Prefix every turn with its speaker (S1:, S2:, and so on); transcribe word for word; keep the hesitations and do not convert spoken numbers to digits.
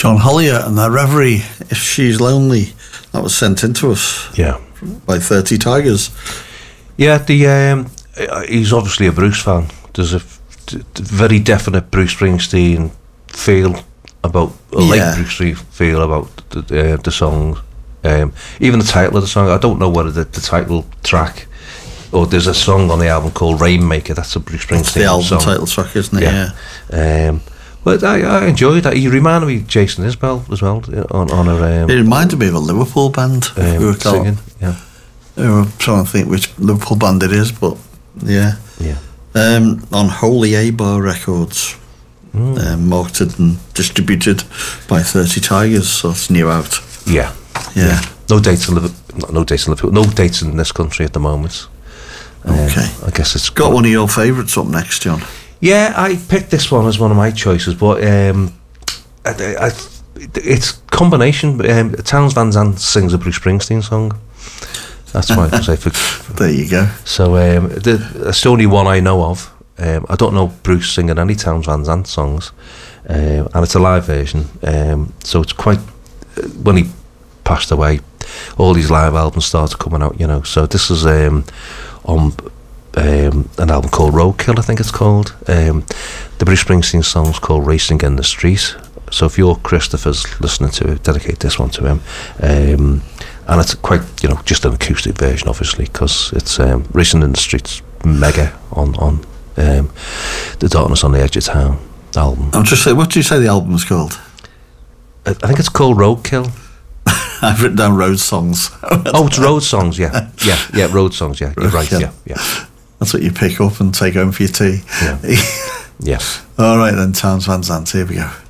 S1: John Hollier and their Reverie, If She's Lonely, that was sent in to us
S2: yeah.
S1: by thirty Tigers.
S2: Yeah, the um, he's obviously a Bruce fan. There's a f- d- very definite Bruce Springsteen feel about, a
S1: Yeah.
S2: late Bruce Springsteen feel about the, uh, the song. Um, even the title of the song, I don't know whether the, the title track, or there's a song on the album called Rainmaker, that's a Bruce Springsteen
S1: It's the album
S2: song.
S1: title track, isn't it?
S2: Yeah.
S1: Yeah.
S2: Um, but I, I enjoyed that. He reminded me of Jason Isbell as well on, on a... Um,
S1: It reminded me of a Liverpool band, if
S2: um,
S1: you recall.
S2: singing, yeah.
S1: We were trying to think which Liverpool band it is, but yeah.
S2: Yeah.
S1: Um, on Holy A Bar Records,
S2: Mm.
S1: um, marketed and distributed by thirty Tigers, so it's new out.
S2: Yeah.
S1: Yeah.
S2: No dates in Liverpool. No dates in Liverpool. No dates in this country at the moment. Um,
S1: Okay.
S2: I guess it's
S1: Got one of your favourites up next, John.
S2: Yeah, I picked this one as one of my choices, but um, I, I, it's combination. Um, Townes Van Zandt sings a Bruce Springsteen song. That's why I say for.
S1: There you go.
S2: So um, the, it's the only one I know of. Um, I don't know Bruce singing any Townes Van Zandt songs, um, and it's a live version. Um, so it's quite. When he passed away, all these live albums started coming out. You know, so this is um, on. Um, an album called Roadkill, I think it's called. Um, the Bruce Springsteen song's called Racing in the Street. So if you're Christopher's listening to it, dedicate this one to him. Um, and it's quite, you know, just an acoustic version, obviously, because it's um, Racing in the Street's mega on on um, the Darkness on the Edge of Town album.
S1: I'm just saying, what do you say the album's called?
S2: I, I think it's called Roadkill.
S1: I've written down Road Songs.
S2: Oh, it's Road Songs, yeah, yeah, yeah, Road Songs, yeah. You're right, yeah, yeah.
S1: That's what you pick up and take home for your tea.
S2: Yeah. Yeah.
S1: All right then, Townes Van Zandt, here we go.